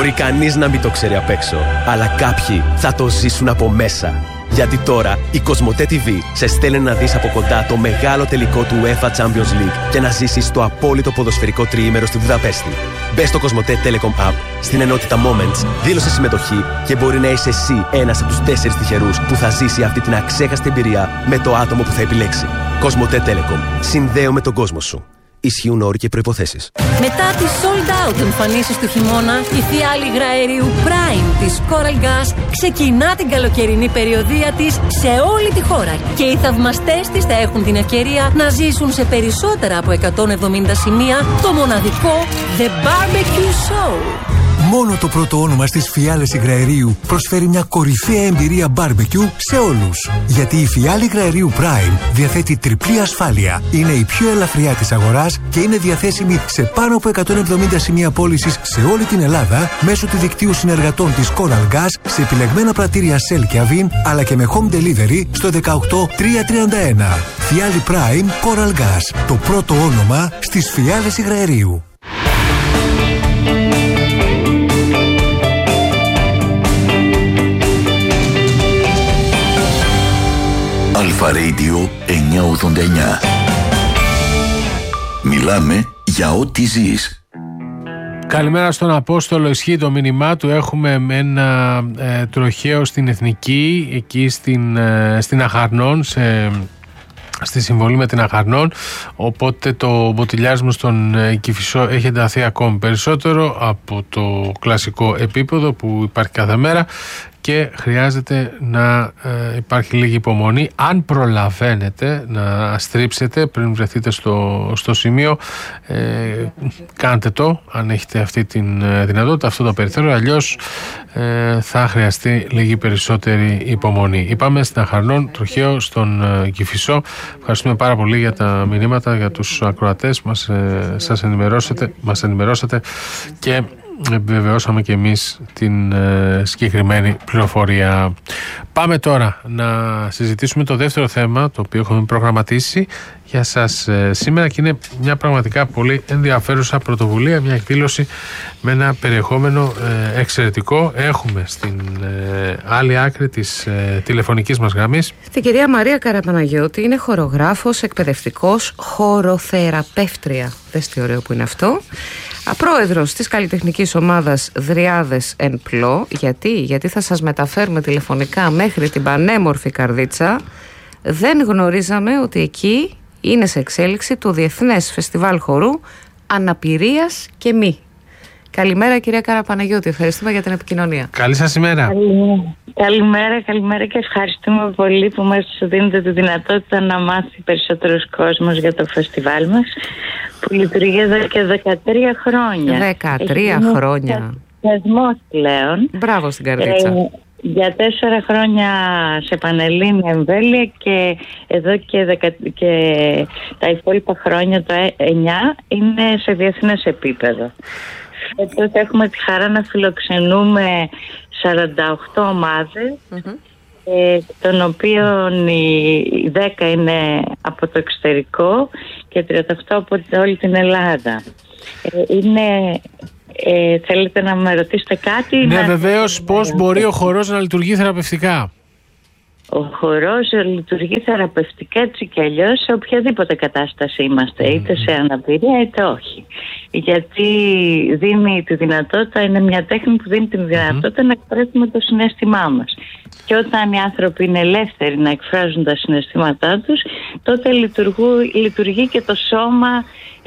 Μπορεί κανείς να μην το ξέρει απ' έξω, αλλά κάποιοι θα το ζήσουν από μέσα. Γιατί τώρα η Κοσμοτέ TV σε στέλνει να δεις από κοντά το μεγάλο τελικό του UEFA Champions League και να ζήσεις το απόλυτο ποδοσφαιρικό τριήμερο στη Βουδαπέστη. Μπες στο Κοσμοτέ Telecom App, στην ενότητα Moments, δήλωσε συμμετοχή και μπορεί να είσαι εσύ ένας από τους 4 τυχερούς που θα ζήσει αυτή την αξέχαστη εμπειρία με το άτομο που θα επιλέξει. Κοσμοτέ Telecom. Συνδέω τον κόσμο σου. Ισχύουν όροι και προϋποθέσεις. Μετά τις sold out εμφανίσεις του χειμώνα, η φιάλη υγραερίου Prime της Coral Gas ξεκινά την καλοκαιρινή περιοδεία της σε όλη τη χώρα και οι θαυμαστές της θα έχουν την ευκαιρία να ζήσουν σε περισσότερα από 170 σημεία το μοναδικό The Barbecue Show. Μόνο το πρώτο όνομα στις φιάλες υγραερίου προσφέρει μια κορυφαία εμπειρία barbecue σε όλους. Γιατί η φιάλη υγραερίου Prime διαθέτει τριπλή ασφάλεια, είναι η πιο ελαφριά της αγοράς και είναι διαθέσιμη σε πάνω από 170 σημεία πώλησης σε όλη την Ελλάδα μέσω του δικτύου συνεργατών της Coral Gas σε επιλεγμένα πρατήρια Shell και Avin, αλλά και με home delivery στο 18331. Φιάλη Prime Coral Gas, το πρώτο όνομα στις φιάλες υγραερίου. Αλφα Radio 989. Μιλάμε για ό,τι ζεις. Καλημέρα στον Απόστολο, ισχύει το μήνυμά του. Έχουμε ένα τροχαίο στην Εθνική, εκεί στην Αχαρνών, στη συμβολή με την Αχαρνών, οπότε το μποτιλιάρισμα στον Κηφισό έχει ενταθεί ακόμη περισσότερο από το κλασικό επίπεδο που υπάρχει κάθε μέρα και χρειάζεται να υπάρχει λίγη υπομονή. Αν προλαβαίνετε να στρίψετε πριν βρεθείτε στο σημείο, κάντε το αν έχετε αυτή τη δυνατότητα, αυτό το περιθώριο, αλλιώς θα χρειαστεί λίγη περισσότερη υπομονή. Είπαμε στην Αχαρνών, τροχαίο στον Κηφισό. Ευχαριστούμε πάρα πολύ για τα μηνύματα, για τους ακροατές μας ενημερώσατε και επιβεβαιώσαμε και εμείς την συγκεκριμένη πληροφορία. Πάμε τώρα να συζητήσουμε το δεύτερο θέμα, το οποίο έχουμε προγραμματίσει για σας σήμερα και είναι μια πραγματικά πολύ ενδιαφέρουσα πρωτοβουλία, μια εκδήλωση με ένα περιεχόμενο εξαιρετικό. Έχουμε στην άλλη άκρη της τηλεφωνικής μας γραμμής την κυρία Μαρία Καραπαναγιώτη, είναι χορογράφος, εκπαιδευτικός, χοροθεραπεύτρια. Δες τι ωραίο που είναι αυτό. Πρόεδρος της καλλιτεχνικής ομάδας Δριάδες εν Πλώ. Γιατί θα σας μεταφέρουμε τηλεφωνικά μέχρι την πανέμορφη Καρδίτσα. Δεν γνωρίζαμε ότι εκεί είναι σε εξέλιξη το Διεθνές Φεστιβάλ Χορού Αναπηρίας και Μη. Καλημέρα κυρία Καραπαναγιώτη, ευχαριστούμε για την επικοινωνία. Καλή σας ημέρα. Καλημέρα και ευχαριστούμε πολύ που μας δίνετε τη δυνατότητα να μάθει περισσότερος κόσμος για το φεστιβάλ μας που λειτουργεί εδώ και 13 χρόνια. 13 χρόνια. Θεσμός πλέον. Μπράβο στην Καρδίτσα. Για 4 χρόνια σε πανελλήνια εμβέλεια και εδώ και τα υπόλοιπα χρόνια, το 9, είναι σε διεθνές επίπεδο. Φέτος έχουμε τη χαρά να φιλοξενούμε 48 ομάδες, των οποίων οι 10 είναι από το εξωτερικό και 38 από όλη την Ελλάδα. Θέλετε να με ρωτήσετε κάτι? Ναι, βεβαίως. Πώς μπορεί ο χορός να λειτουργεί θεραπευτικά? Ο χορός λειτουργεί θεραπευτικά έτσι κι αλλιώς σε οποιαδήποτε κατάσταση είμαστε, είτε σε αναπηρία είτε όχι. Γιατί δίνει τη δυνατότητα, είναι μια τέχνη που δίνει τη δυνατότητα να εκφράσουμε το συναίσθημά μας. Και όταν οι άνθρωποι είναι ελεύθεροι να εκφράζουν τα συναισθήματά τους, τότε λειτουργεί και το σώμα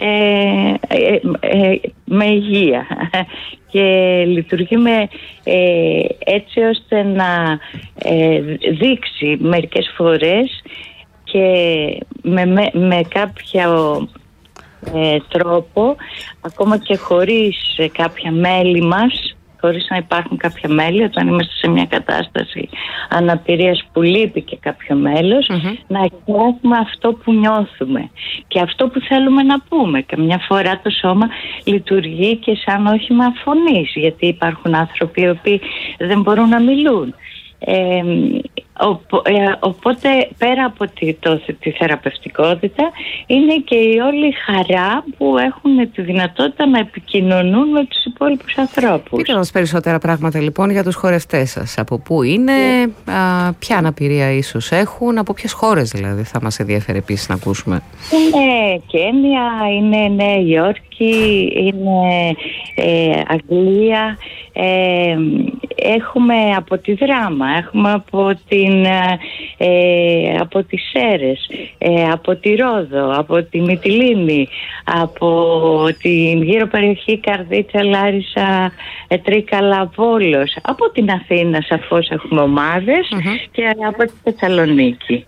με υγεία και λειτουργεί έτσι ώστε να δείξει μερικές φορές και με κάποιο τρόπο, ακόμα και χωρίς κάποια μέλη μας, χωρίς να υπάρχουν κάποια μέλη, όταν είμαστε σε μια κατάσταση αναπηρίας που λείπει και κάποιο μέλος, να εκφράσουμε αυτό που νιώθουμε και αυτό που θέλουμε να πούμε. Καμιά φορά το σώμα λειτουργεί και σαν όχημα φωνής, γιατί υπάρχουν άνθρωποι οι οποίοι δεν μπορούν να μιλούν. Οπότε πέρα από τη θεραπευτικότητα είναι και η όλη χαρά που έχουν τη δυνατότητα να επικοινωνούν με τους υπόλοιπους ανθρώπους. Πείτε μας περισσότερα πράγματα λοιπόν για τους χορευτές σας. Από πού είναι, ποια αναπηρία ίσως έχουν, από ποιες χώρες δηλαδή θα μας ενδιαφέρει επίσης να ακούσουμε. Είναι Κένια, είναι Νέα Υόρκη, είναι Αγγλία, έχουμε από τη Δράμα, έχουμε από τις Σέρες, από τη Ρόδο, από τη Μυτιλήνη, από την γύρω περιοχή Καρδίτσα, Λάρισα, Τρίκαλα, Βόλος, από την Αθήνα σαφώς έχουμε ομάδες και από τη Θεσσαλονίκη.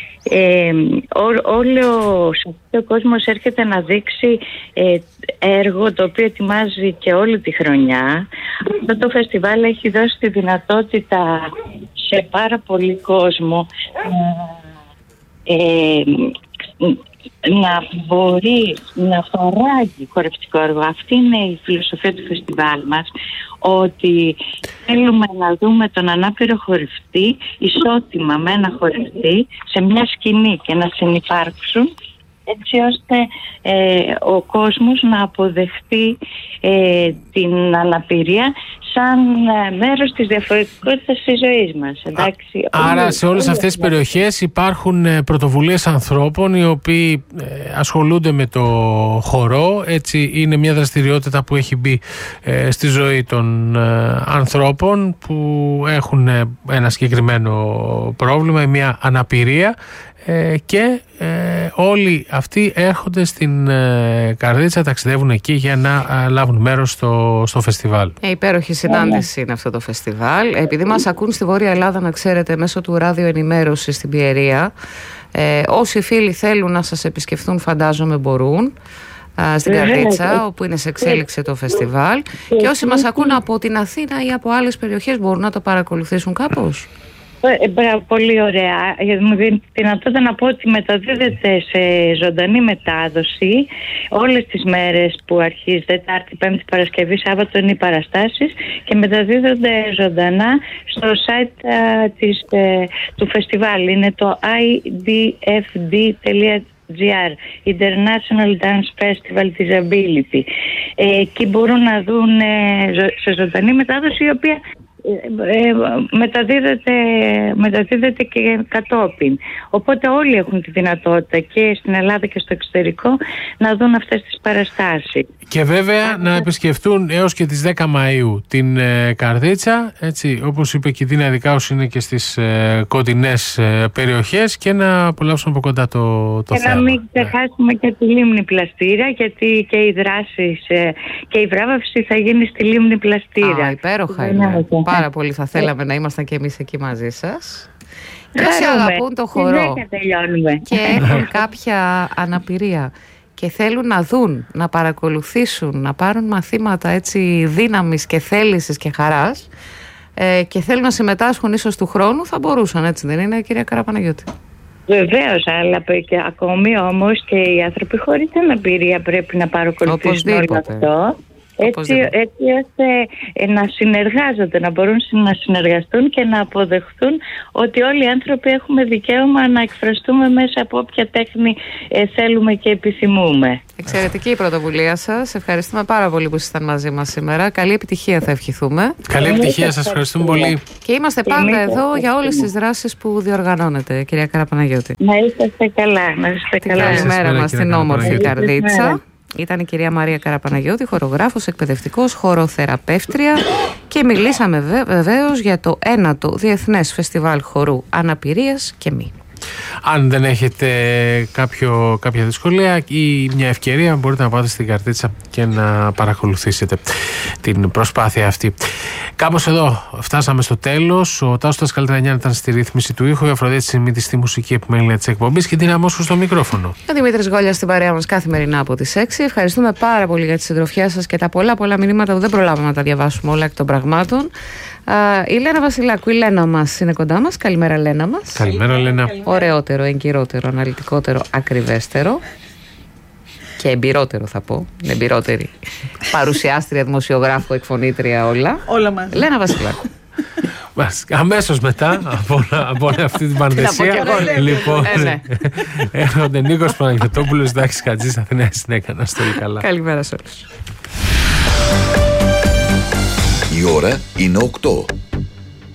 Όλος ο κόσμος έρχεται να δείξει έργο το οποίο ετοιμάζει και όλη τη χρονιά. Αυτό το φεστιβάλ έχει δώσει τη δυνατότητα σε πάρα πολύ κόσμο να μπορεί να παράγει χορευτικό έργο. Αυτή είναι η φιλοσοφία του φεστιβάλ μας, ότι θέλουμε να δούμε τον ανάπηρο χορευτή ισότιμα με ένα χορευτή σε μια σκηνή και να συνυπάρξουν, έτσι ώστε ο κόσμος να αποδεχτεί την αναπηρία σαν μέρος της διαφορετικότητας της ζωής μας. Εντάξει, άρα σε όλες αυτές τις περιοχές υπάρχουν πρωτοβουλίες ανθρώπων οι οποίοι ασχολούνται με το χορό. Έτσι είναι μια δραστηριότητα που έχει μπει στη ζωή των ανθρώπων που έχουν ένα συγκεκριμένο πρόβλημα, μια αναπηρία, και όλοι αυτοί έρχονται στην Καρδίτσα, ταξιδεύουν εκεί για να λάβουν μέρος στο φεστιβάλ. Υπέροχη συνάντηση είναι αυτό το φεστιβάλ. Επειδή μας ακούν στη Βόρεια Ελλάδα, να ξέρετε, μέσω του ράδιο ενημέρωση στην Πιερία, όσοι φίλοι θέλουν να σας επισκεφθούν, φαντάζομαι μπορούν, στην Καρδίτσα, όπου είναι σε εξέλιξη το φεστιβάλ, και όσοι μας ακούν από την Αθήνα ή από άλλες περιοχές μπορούν να το παρακολουθήσουν κάπως. Πολύ ωραία. Μου δίνει τη δυνατότητα να πω ότι μεταδίδεται σε ζωντανή μετάδοση όλες τις μέρες που αρχίζει Τετάρτη, Πέμπτη, Παρασκευή, Σάββατο είναι οι παραστάσεις και μεταδίδονται ζωντανά στο site του φεστιβάλ. Είναι το idfd.gr, International Dance Festival Disability. Εκεί μπορούν να δουν σε ζωντανή μετάδοση, η οποία μεταδίδεται και κατόπιν. Οπότε όλοι έχουν τη δυνατότητα και στην Ελλάδα και στο εξωτερικό να δουν αυτές τις παραστάσεις. Και βέβαια να επισκεφτούν έως και τις 10 Μαΐου την Καρδίτσα, έτσι, όπως είπε και η Δίνα Δικάους, είναι και στις κοντινές περιοχές, και να απολαύσουν από κοντά το θέαμα. Και να μην ξεχάσουμε και τη Λίμνη Πλαστήρα, γιατί και οι δράσεις και η βράβευση θα γίνει στη Λίμνη Πλαστήρα. Υπέροχα είναι. Πάρα πολύ θα θέλαμε να ήμασταν και εμείς εκεί μαζί σας. Και όσοι αγαπούν το χορό και έχουν κάποια αναπηρία και θέλουν να δουν, να παρακολουθήσουν, να πάρουν μαθήματα έτσι δύναμης και θέλησης και χαράς, και θέλουν να συμμετάσχουν ίσως του χρόνου, θα μπορούσαν, έτσι δεν είναι, κυρία Καραπαναγιώτη? Βεβαίως, αλλά και ακόμη όμως και οι άνθρωποι χωρίς αναπηρία πρέπει να παρακολουθήσουν όλο αυτό. Έτσι ώστε να συνεργάζονται, να μπορούν να συνεργαστούν και να αποδεχθούν ότι όλοι οι άνθρωποι έχουμε δικαίωμα να εκφραστούμε μέσα από όποια τέχνη θέλουμε και επιθυμούμε. Εξαιρετική η πρωτοβουλία σας. Ευχαριστούμε πάρα πολύ που ήσασταν μαζί μας σήμερα. Καλή επιτυχία θα ευχηθούμε. Καλή επιτυχία, σας ευχαριστούμε πολύ. Και είμαστε πάντα εδώ για όλες τις δράσεις που διοργανώνετε, κυρία Καραπαναγιώτη. Να είστε καλά. Καλημέρα μας στην όμορφη Καρδίτσα. Ήταν η κυρία Μαρία Καραπαναγιώτη, χορογράφος, εκπαιδευτικός, χοροθεραπεύτρια, και μιλήσαμε βεβαίως για το 9ο Διεθνές Φεστιβάλ Χορού Αναπηρίας και Μη. Αν δεν έχετε κάποια δυσκολία ή μια ευκαιρία, μπορείτε να πάτε στην Καρδίτσα και να παρακολουθήσετε την προσπάθεια αυτή. Κάπως εδώ φτάσαμε στο τέλος. Ο Τάσος Καλλιτρανιάν ήταν στη ρύθμιση του ήχου, η Αφροδίτη Σιμίτη στη μουσική επιμέλεια της εκπομπής και την Αμόσχου στο μικρόφωνο. Ο Δημήτρης Γόλιας στην παρέα μας καθημερινά από τις 6. Ευχαριστούμε πάρα πολύ για τη συντροφιά σας και τα πολλά μηνύματα που δεν προλάβαμε να τα διαβάσουμε όλα εκ των πραγμάτων. Η Λένα Βασιλάκου, η Λένα μας είναι κοντά μας. Καλημέρα, Λένα μας. Καλημέρα, Λένα. Ωραιότερο, εγκυρότερο, αναλυτικότερο, ακριβέστερο και εμπειρότερο, θα πω. Εμπειρότερη. Παρουσιάστρια, δημοσιογράφο, εκφωνήτρια, όλα. Όλα μαζί. Λένα Βασιλάκου. Αμέσως μετά από αυτή την πανδεσία, λοιπόν, έρχονται Νίκος Παναγιωτόπουλος, Δάκης Χατζής, Αθηναία Συνέκα. Να είστε όλοι καλά. Καλημέρα σε όλους. Η ώρα είναι 8.